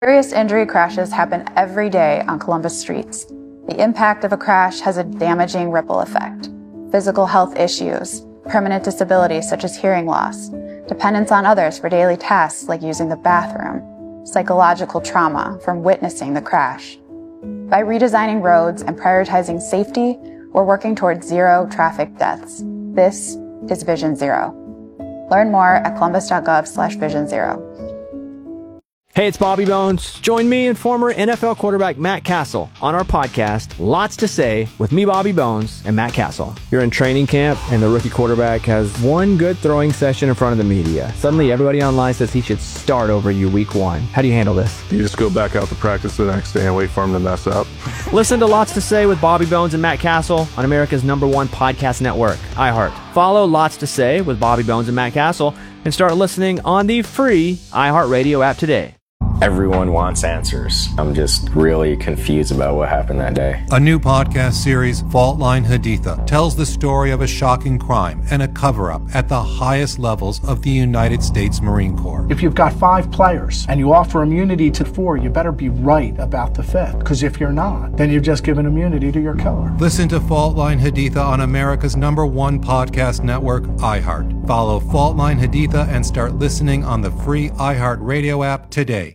Serious injury crashes happen every day on Columbus streets. The impact of a crash has a damaging ripple effect. Physical health issues, permanent disabilities such as hearing loss, dependence on others for daily tasks like using the bathroom, psychological trauma from witnessing the crash. By redesigning roads and prioritizing safety, we're working towards zero traffic deaths. This is Vision Zero. Learn more at columbus.gov/Vision Zero. Hey, it's Bobby Bones. Join me and former NFL quarterback Matt Castle on our podcast, Lots to Say, with me, Bobby Bones, and Matt Castle. You're in training camp, and the rookie quarterback has one good throwing session in front of the media. Suddenly, everybody online says he should start over you week one. How do you handle this? You just go back out to practice the next day and wait for him to mess up. Listen to Lots to Say with Bobby Bones and Matt Castle on America's #1 podcast network, iHeart. Follow Lots to Say with Bobby Bones and Matt Castle and start listening on the free iHeartRadio app today. Everyone wants answers. I'm just really confused about what happened that day. A new podcast series, Fault Line Haditha, tells the story of a shocking crime and a cover-up at the highest levels of the United States Marine Corps. If you've got 5 players and you offer immunity to 4, you better be right about the 5th. Because if you're not, then you've just given immunity to your killer. Listen to Fault Line Haditha on America's #1 podcast network, iHeart. Follow Fault Line Haditha and start listening on the free iHeartRadio app today.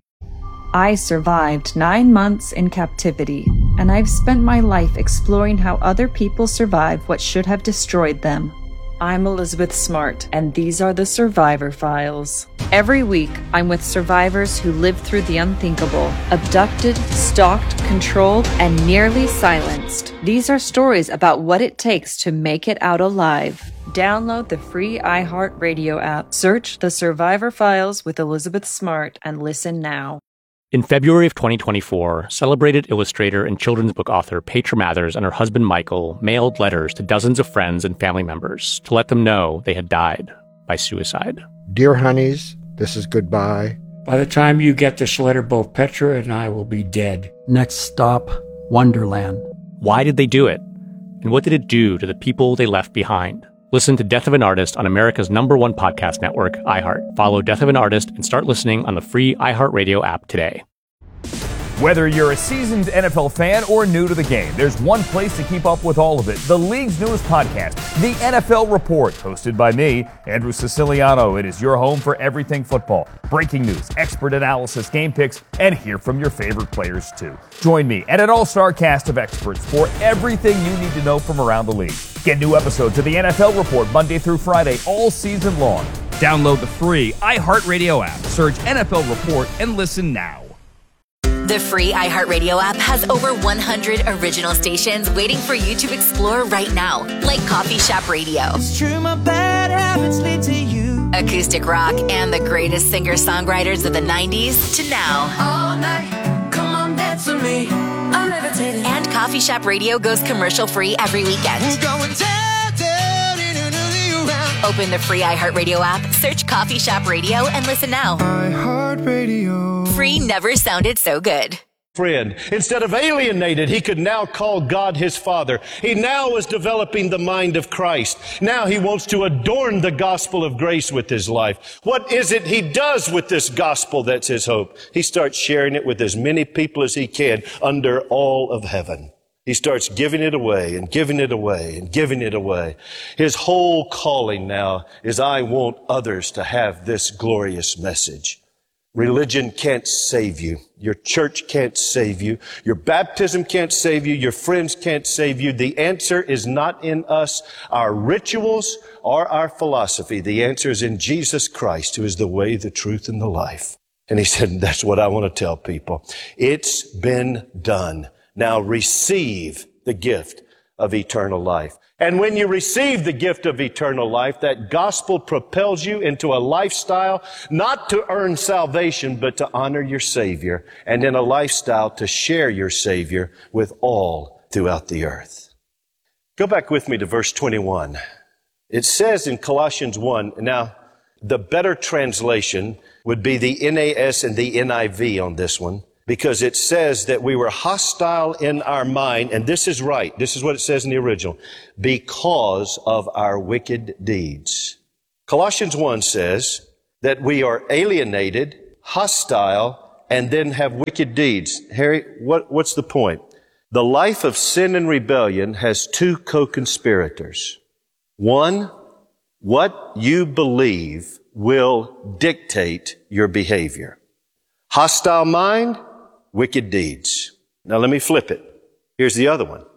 I survived 9 months in captivity, and I've spent my life exploring how other people survive what should have destroyed them. I'm Elizabeth Smart, and these are the Survivor Files. Every week, I'm with survivors who lived through the unthinkable, abducted, stalked, controlled, and nearly silenced. These are stories about what it takes to make it out alive. Download the free iHeartRadio app, search The Survivor Files with Elizabeth Smart, and listen now. In February of 2024, celebrated illustrator and children's book author Petra Mathers and her husband Michael mailed letters to dozens of friends and family members to let them know they had died by suicide. Dear honeys, this is goodbye. By the time you get this letter, both Petra and I will be dead. Next stop, Wonderland. Why did they do it? And what did it do to the people they left behind? Listen to Death of an Artist on America's #1 podcast network, iHeart. Follow Death of an Artist and start listening on the free iHeartRadio app today. Whether you're a seasoned NFL fan or new to the game, there's one place to keep up with all of it. The league's newest podcast, The NFL Report, hosted by me, Andrew Siciliano. It is your home for everything football. Breaking news, expert analysis, game picks, and hear from your favorite players too. Join me and an all-star cast of experts for everything you need to know from around the league. Get new episodes of The NFL Report Monday through Friday all season long. Download the free iHeartRadio app. Search NFL Report and listen now. The free iHeartRadio app has over 100 original stations waiting for you to explore right now, like Coffee Shop Radio, It's true, my bad habits lead to you. Acoustic rock, and the greatest singer-songwriters of the 90s to now. All night, come on, dance with me. I'm levitating. And Coffee Shop Radio goes commercial-free every weekend. We're going down, down, in another round. Open the free iHeartRadio app, search Coffee Shop Radio, and listen now. iHeartRadio. Free never sounded so good. Friend. Instead of alienated, he could now call God his Father. He now is developing the mind of Christ. Now he wants to adorn the gospel of grace with his life. What is it he does with this gospel that's his hope? He starts sharing it with as many people as he can under all of heaven. He starts giving it away and giving it away and giving it away. His whole calling now is, I want others to have this glorious message. Religion can't save you. Your church can't save you. Your baptism can't save you. Your friends can't save you. The answer is not in us, our rituals, or our philosophy. The answer is in Jesus Christ, who is the way, the truth, and the life. And he said, that's what I want to tell people. It's been done. Now receive the gift of eternal life. And when you receive the gift of eternal life, that gospel propels you into a lifestyle not to earn salvation, but to honor your Savior, and in a lifestyle to share your Savior with all throughout the earth. Go back with me to verse 21. It says in Colossians 1, now the better translation would be the NAS and the NIV on this one, because it says that we were hostile in our mind, and this is right. This is what it says in the original, because of our wicked deeds. Colossians 1 says that we are alienated, hostile, and then have wicked deeds. Harry, what's the point? The life of sin and rebellion has two co-conspirators. One, what you believe will dictate your behavior. Hostile mind, wicked deeds. Now let me flip it. Here's the other one.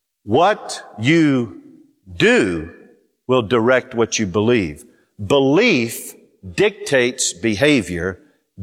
What you do will direct what you believe. Belief dictates behavior.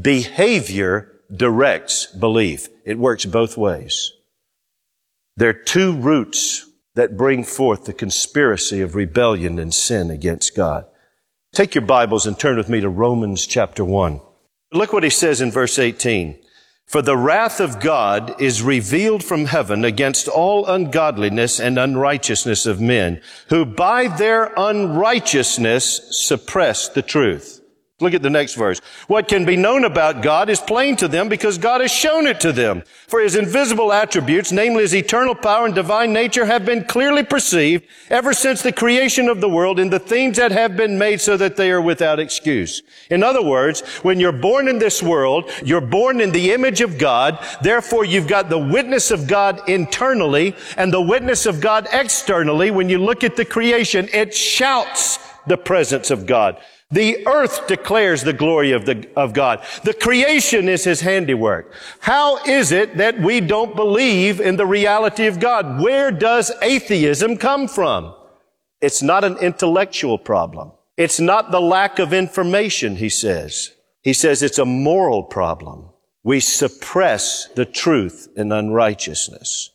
Behavior directs belief. It works both ways. There are two roots that bring forth the conspiracy of rebellion and sin against God. Take your Bibles and turn with me to Romans chapter 1. Look what he says in verse 18. For the wrath of God is revealed from heaven against all ungodliness and unrighteousness of men, who by their unrighteousness suppress the truth. Look at the next verse. What can be known about God is plain to them because God has shown it to them. For his invisible attributes, namely his eternal power and divine nature, have been clearly perceived ever since the creation of the world in the things that have been made so that they are without excuse. In other words, when you're born in this world, you're born in the image of God. Therefore, you've got the witness of God internally and the witness of God externally. When you look at the creation, it shouts the presence of God. The earth declares the glory of God. The creation is his handiwork. How is it that we don't believe in the reality of God? Where does atheism come from? It's not an intellectual problem. It's not the lack of information, he says. He says it's a moral problem. We suppress the truth in unrighteousness.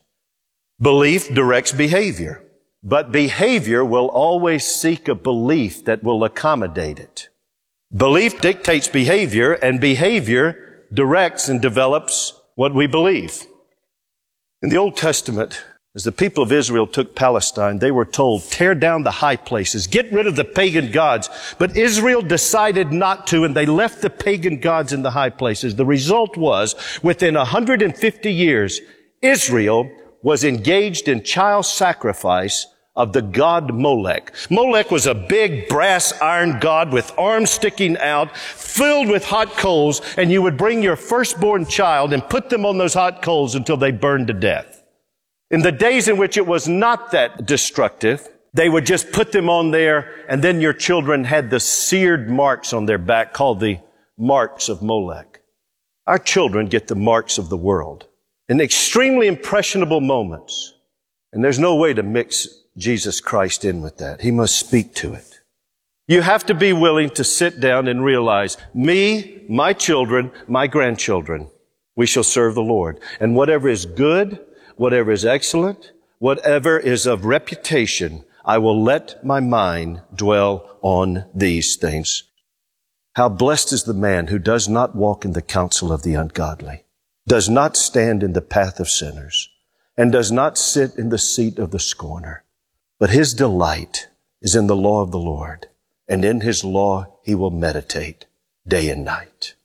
Belief directs behavior. But behavior will always seek a belief that will accommodate it. Belief dictates behavior, and behavior directs and develops what we believe. In the Old Testament, as the people of Israel took Palestine, they were told, tear down the high places, get rid of the pagan gods. But Israel decided not to, and they left the pagan gods in the high places. The result was, within 150 years, Israel was engaged in child sacrifice of the god Molech. Molech was a big brass iron god with arms sticking out, filled with hot coals, and you would bring your firstborn child and put them on those hot coals until they burned to death. In the days in which it was not that destructive, they would just put them on there, and then your children had the seared marks on their back called the marks of Molech. Our children get the marks of the world in extremely impressionable moments, and there's no way to mix Jesus Christ in with that. He must speak to it. You have to be willing to sit down and realize, me, my children, my grandchildren, we shall serve the Lord. And whatever is good, whatever is excellent, whatever is of reputation, I will let my mind dwell on these things. How blessed is the man who does not walk in the counsel of the ungodly, does not stand in the path of sinners, and does not sit in the seat of the scorner. But his delight is in the law of the Lord, and in his law he will meditate day and night.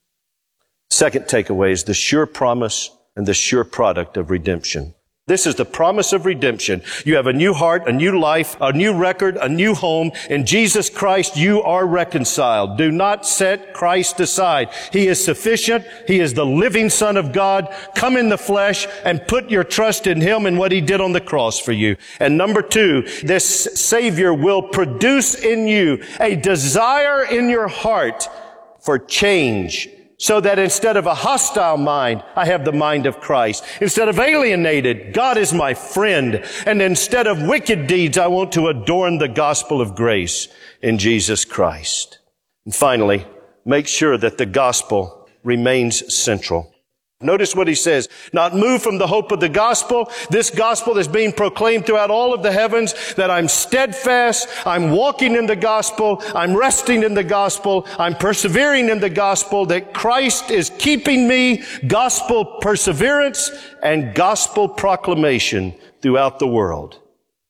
Second takeaway is the sure promise and the sure product of redemption. This is the promise of redemption. You have a new heart, a new life, a new record, a new home. In Jesus Christ, you are reconciled. Do not set Christ aside. He is sufficient. He is the living Son of God. Come in the flesh and put your trust in him and what he did on the cross for you. And number two, this Savior will produce in you a desire in your heart for change, so that instead of a hostile mind, I have the mind of Christ. Instead of alienated, God is my friend. And instead of wicked deeds, I want to adorn the gospel of grace in Jesus Christ. And finally, make sure that the gospel remains central. Notice what he says, not moved from the hope of the gospel. This gospel is being proclaimed throughout all of the heavens, that I'm steadfast, I'm walking in the gospel, I'm resting in the gospel, I'm persevering in the gospel, that Christ is keeping me, gospel perseverance and gospel proclamation throughout the world.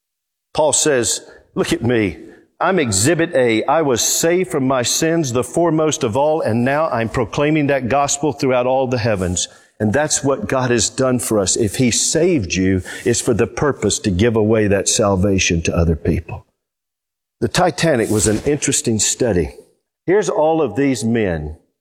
Paul says, look at me. I'm exhibit A. I was saved from my sins, the foremost of all, and now I'm proclaiming that gospel throughout all the heavens. And that's what God has done for us. If he saved you, it's for the purpose to give away that salvation to other people. The Titanic was an interesting study. Here's all of these men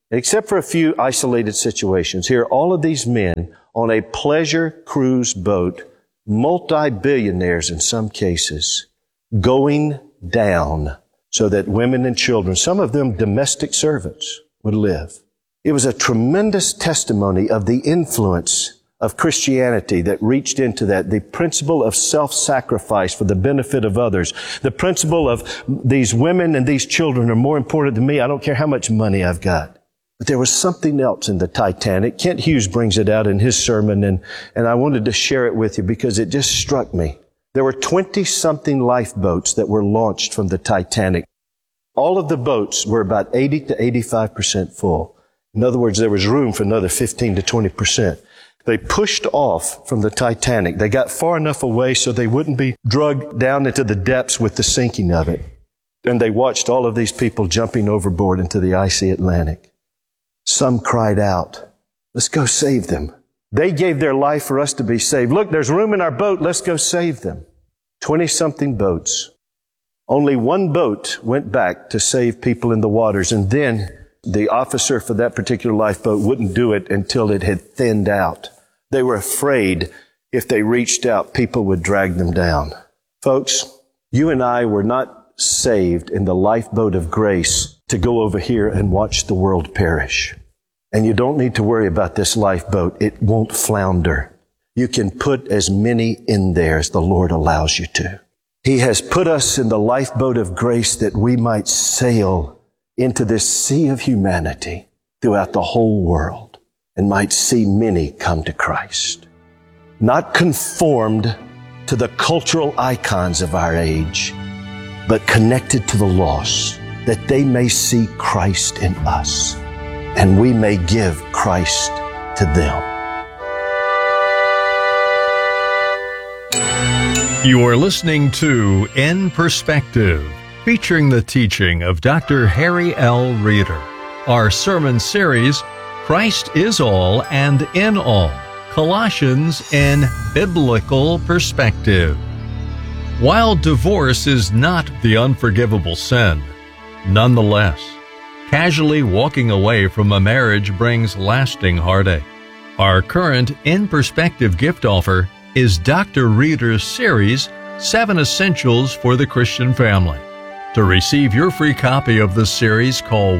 Except for a few isolated situations, here are all of these men on a pleasure cruise boat, multi-billionaires in some cases, going down so that women and children, some of them domestic servants, would live. It was a tremendous testimony of the influence of Christianity that reached into that, the principle of self-sacrifice for the benefit of others, the principle of these women and these children are more important than me. I don't care how much money I've got. But there was something else in the Titanic. Kent Hughes brings it out in his sermon, and I wanted to share it with you because it just struck me. There were 20-something lifeboats that were launched from the Titanic. All of the boats were about 80 to 85% full. In other words, there was room for another 15 to 20%. They pushed off from the Titanic. They got far enough away so they wouldn't be dragged down into the depths with the sinking of it. And they watched all of these people jumping overboard into the icy Atlantic. Some cried out, "Let's go save them." They gave their life for us to be saved. Look, there's room in our boat. Let's go save them. 20-something boats. Only one boat went back to save people in the waters, and then the officer for that particular lifeboat wouldn't do it until it had thinned out. They were afraid if they reached out, people would drag them down. Folks, you and I were not saved in the lifeboat of grace to go over here and watch the world perish. And you don't need to worry about this lifeboat. It won't flounder. You can put as many in there as the Lord allows you to. He has put us in the lifeboat of grace that we might sail into this sea of humanity throughout the whole world and might see many come to Christ. Not conformed to the cultural icons of our age, but connected to the lost, that they may see Christ in us and we may give Christ to them. You are listening to In Perspective, featuring the teaching of Dr. Harry L. Reeder. Our sermon series, Christ is All and in All, Colossians in Biblical Perspective. While divorce is not the unforgivable sin, nonetheless, casually walking away from a marriage brings lasting heartache. Our current In Perspective gift offer is Dr. Reeder's series, 7 Essentials for the Christian Family. To receive your free copy of this series, call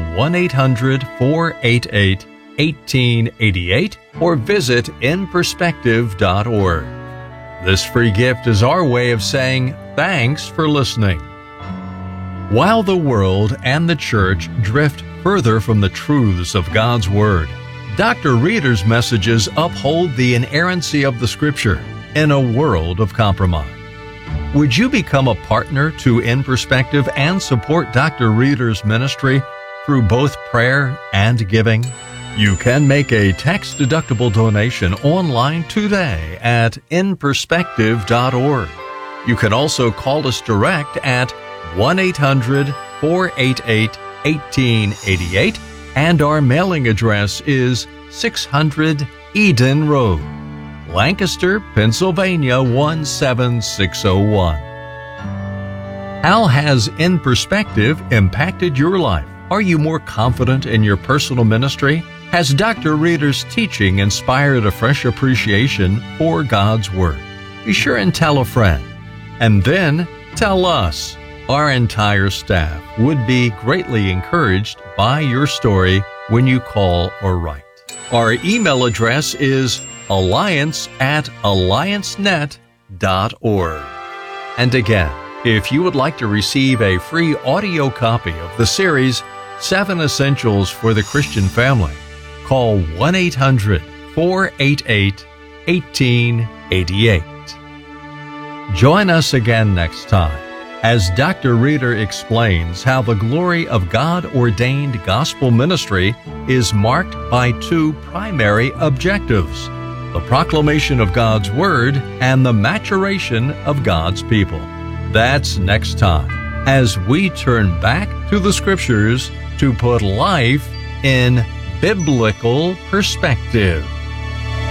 1-800-488-1888 or visit inperspective.org. This free gift is our way of saying thanks for listening. While the world and the church drift further from the truths of God's Word, Dr. Reeder's messages uphold the inerrancy of the Scripture in a world of compromise. Would you become a partner to In Perspective and support Dr. Reeder's ministry through both prayer and giving? You can make a tax-deductible donation online today at inperspective.org. You can also call us direct at 1-800-488-1888, and our mailing address is 600 Eden Road, Lancaster, Pennsylvania 17601. How has In Perspective impacted your life? Are you more confident in your personal ministry? Has Dr. Reeder's teaching inspired a fresh appreciation for God's Word? Be sure and tell a friend. And then tell us. Our entire staff would be greatly encouraged by your story when you call or write. Our email address is alliance@alliancenet.org. And again, if you would like to receive a free audio copy of the series 7 Essentials for the Christian Family, call 1-800-488-1888. Join us again next time as Dr. Reeder explains how the glory of God-ordained gospel ministry is marked by 2 primary objectives: the proclamation of God's Word and the maturation of God's people. That's next time as we turn back to the Scriptures to put life in biblical perspective.